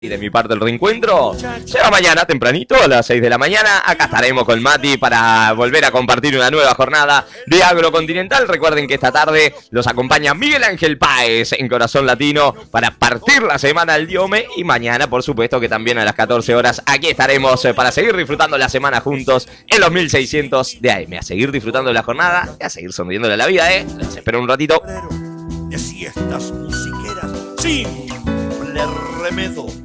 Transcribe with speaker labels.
Speaker 1: Y de mi parte el reencuentro será mañana tempranito a las 6 de la mañana. Acá estaremos con Mati para volver a compartir una nueva jornada de Agrocontinental. Recuerden que esta tarde los acompaña Miguel Ángel Páez en Corazón Latino para partir la semana al diome. Y mañana, por supuesto, que también a las 14 horas aquí estaremos para seguir disfrutando la semana juntos en los 1600 de AM. A seguir disfrutando de la jornada y a seguir sonriéndole a la vida, ¿eh? Los espero un ratito.
Speaker 2: De siestas musiqueras, simple remedo.